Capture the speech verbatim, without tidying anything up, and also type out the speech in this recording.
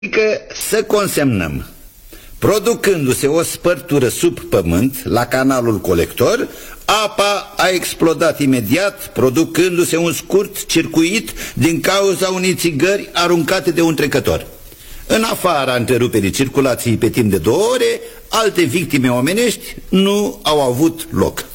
Adică să consemnăm: producându-se o spărtură sub pământ la canalul colector, apa a explodat imediat, producându-se un scurt circuit din cauza unei țigări aruncate de un trecător. În afara întreruperii circulației pe timp de două ore, alte victime omenești nu au avut loc.